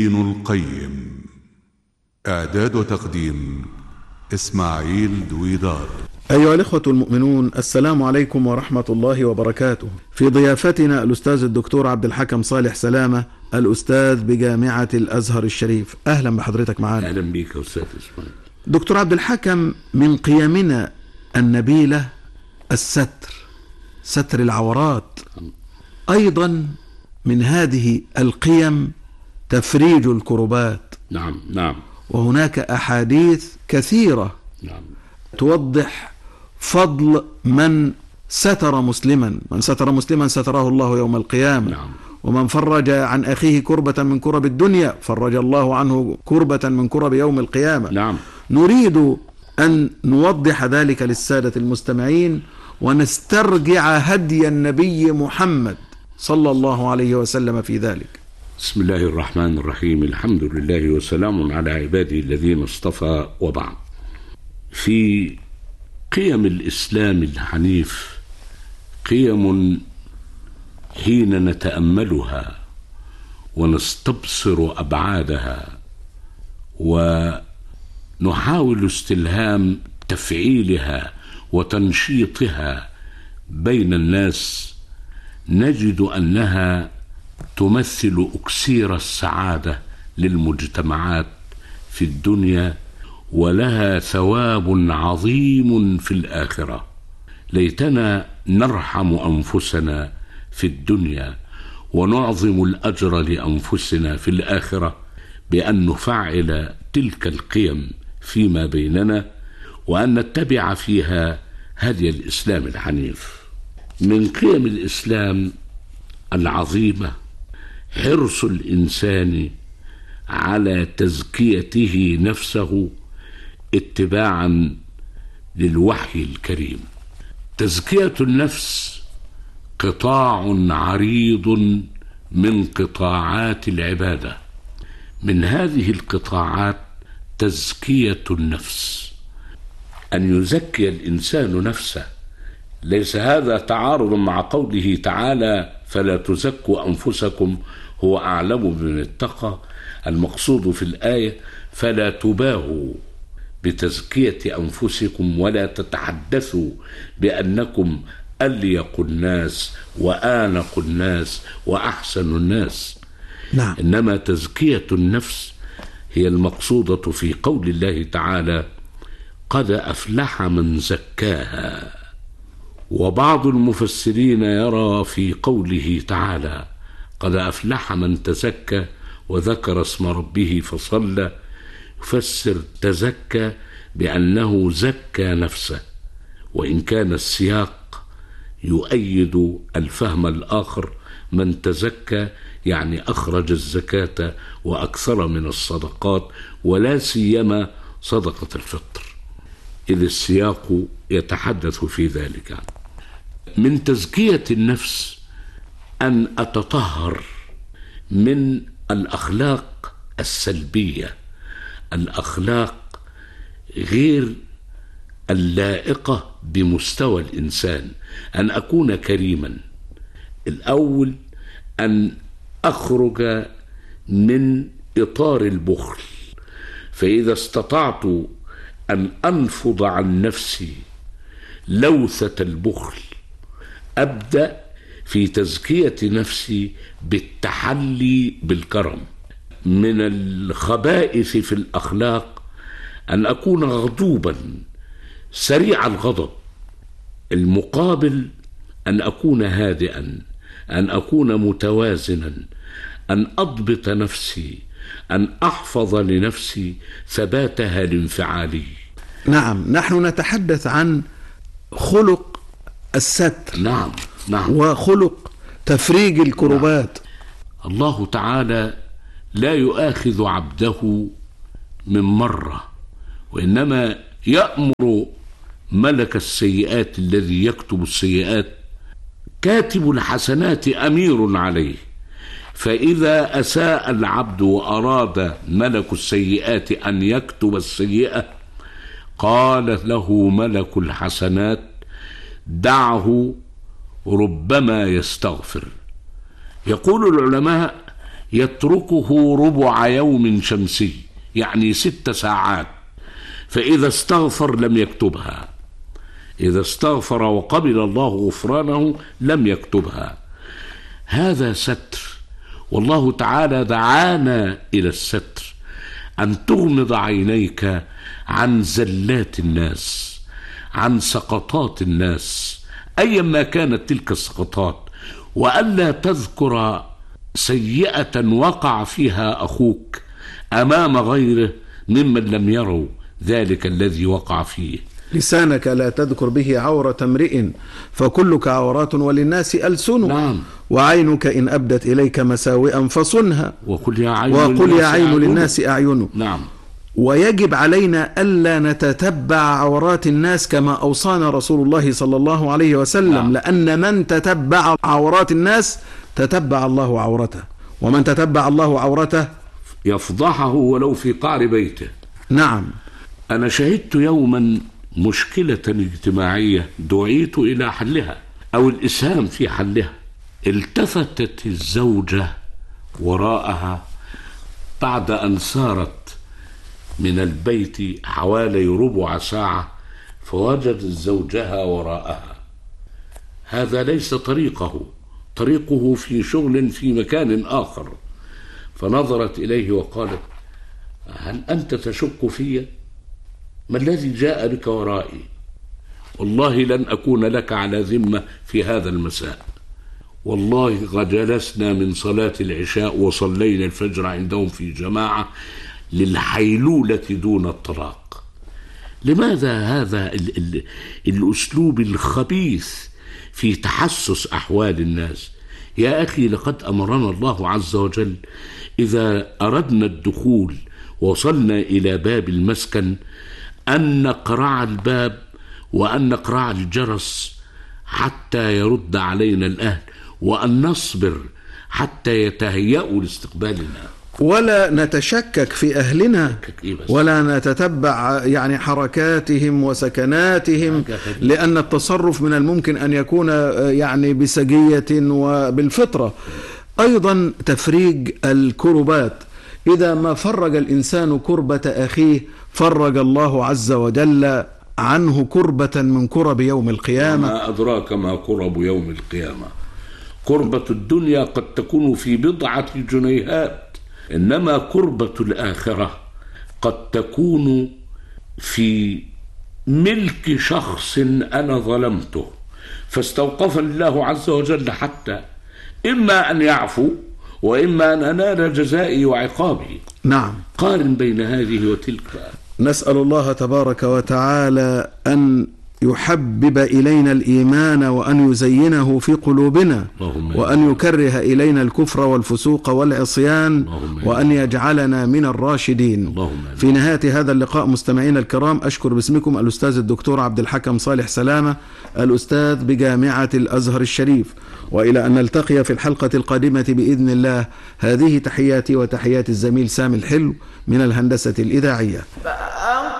ابن القيم. إعداد وتقديم إسماعيل دويدار. أيها الإخوة المؤمنون، السلام عليكم ورحمة الله وبركاته. في ضيافتنا الأستاذ الدكتور عبد الحكم صالح سلامة، الأستاذ بجامعة الأزهر الشريف. أهلا بحضرتك معنا. أهلا بك أستاذ إسماعيل. دكتور عبد الحكم، من قيمنا النبيلة الستر، ستر العورات. أيضا من هذه القيم تفريج الكربات. نعم. وهناك أحاديث كثيرة توضح فضل من ستر مسلما. من ستر مسلما ستره الله يوم القيامة. ومن فرج عن أخيه كربة من كرب الدنيا فرج الله عنه كربة من كرب يوم القيامة. نريد أن نوضح ذلك للسادة المستمعين ونسترجع هدي النبي محمد صلى الله عليه وسلم في ذلك. بسم الله الرحمن الرحيم. الحمد لله وسلام على عباده الذين اصطفى، وبعد. في قيم الإسلام الحنيف قيم حين نتأملها ونستبصر أبعادها ونحاول استلهام تفعيلها وتنشيطها بين الناس، نجد أنها تمثل أكسير السعادة للمجتمعات في الدنيا، ولها ثواب عظيم في الآخرة. ليتنا نرحم أنفسنا في الدنيا ونعظم الأجر لأنفسنا في الآخرة بأن نفعل تلك القيم فيما بيننا، وأن نتبع فيها هدي الإسلام الحنيف. من قيم الإسلام العظيمة حرص الإنسان على تزكيته نفسه اتباعا للوحي الكريم. تزكية النفس قطاع عريض من قطاعات العبادة. من هذه القطاعات تزكية النفس، أن يزكي الإنسان نفسه. ليس هذا تعارض مع قوله تعالى: فلا تزكوا أنفسكم هو أعلم بمن اتقى. المقصود في الآية: فلا تباهوا بتزكية أنفسكم ولا تتحدثوا بأنكم أليق الناس وآنق الناس وأحسن الناس. إنما تزكية النفس هي المقصودة في قول الله تعالى: قد أفلح من زكاها. وبعض المفسرين يرى في قوله تعالى: قد أفلح من تزكى وذكر اسم ربه فصلى، يفسر تزكى بأنه زكى نفسه، وإن كان السياق يؤيد الفهم الآخر: من تزكى يعني أخرج الزكاة وأكثر من الصدقات، ولا سيما صدقة الفطر، إذ السياق يتحدث في ذلك. من تزكية النفس أن أتطهر من الأخلاق السلبية، الأخلاق غير اللائقة بمستوى الإنسان. أن أكون كريما. الأول أن أخرج من إطار البخل، فإذا استطعت أن أنفض عن نفسي لوثة البخل أبدأ في تزكية نفسي بالتحلي بالكرم. من الخبائث في الأخلاق أن أكون غضوبا سريع الغضب. المقابل أن أكون هادئا، أن أكون متوازنا، أن أضبط نفسي، أن أحفظ لنفسي ثباتها الانفعالي. نعم، نحن نتحدث عن خلق الستر. نعم. وخلق تفريج الكربات. الله تعالى لا يؤاخذ عبده من مرة، وإنما يأمر ملك السيئات الذي يكتب السيئات: كاتب الحسنات أمير عليه، فإذا أساء العبد وأراد ملك السيئات أن يكتب السيئة قال له ملك الحسنات: دعه ربما يستغفر. يقول العلماء: يتركه ربع يوم شمسي، يعني 6 ساعات، فإذا استغفر لم يكتبها، إذا استغفر وقبل الله غفرانه لم يكتبها. هذا ستر، والله تعالى دعانا إلى الستر، أن تغمض عينيك عن زلات الناس، عن سقطات الناس أيما كانت تلك السقطات، وألا تذكر سيئة وقع فيها أخوك أمام غيره ممن لم يروا ذلك الذي وقع فيه. لسانك لا تذكر به عورة امرئ فكلك عورات وللناس ألسن. نعم. وعينك إن أبدت إليك مساوئا فصنها وقل يا عين للناس أعين. نعم. ويجب علينا ألا نتتبع عورات الناس كما أوصانا رسول الله صلى الله عليه وسلم. نعم. لأن من تتبع عورات الناس تتبع الله عورته، ومن تتبع الله عورته يفضحه ولو في قعر بيته. نعم. أنا شهدت يوما مشكلة اجتماعية دعيت إلى حلها أو الإسهام في حلها. التفتت الزوجة وراءها بعد أن سارت من البيت حوالي ربع ساعة، فوجدت زوجها وراءها. هذا ليس طريقه في شغل في مكان آخر. فنظرت إليه وقالت: هل أنت تشك في؟ ما الذي جاء بك ورائي؟ والله لن أكون لك على ذمة في هذا المساء. والله قد جلسنا من صلاة العشاء وصلينا الفجر عندهم في جماعة للحيلولة دون الطلاق. لماذا هذا الأسلوب الخبيث في تحسس أحوال الناس؟ يا أخي، لقد أمرنا الله عز وجل إذا أردنا الدخول وصلنا إلى باب المسكن أن نقرع الباب وأن نقرع الجرس حتى يرد علينا الأهل، وأن نصبر حتى يتهيأوا لاستقبالنا، ولا نتشكك في أهلنا ولا نتتبع يعني حركاتهم وسكناتهم، لأن التصرف من الممكن أن يكون يعني بسجية وبالفطرة. أيضا تفريج الكربات، إذا ما فرج الإنسان كربة أخيه فرج الله عز وجل عنه كربة من كرب يوم القيامة. ما أدراك ما كرب يوم القيامة. كربة الدنيا قد تكون في 1 جنيهات، إنما كربة الآخرة قد تكون في ملك شخص أنا ظلمته فاستوقف الله عز وجل حتى إما أن يعفو وإما أن أنال جزائي وعقابي. نعم. قارن بين هذه وتلك. نسأل الله تبارك وتعالى أن يحبب إلينا الإيمان وأن يزينه في قلوبنا، وأن يكره إلينا الكفر والفسوق والعصيان، وأن يجعلنا من الراشدين. في نهاية هذا اللقاء مستمعين الكرام، أشكر باسمكم الأستاذ الدكتور عبد الحكم صالح سلامة، الأستاذ بجامعة الأزهر الشريف، وإلى أن نلتقي في الحلقة القادمة بإذن الله. هذه تحياتي وتحيات الزميل سامي الحلو من الهندسة الإذاعية.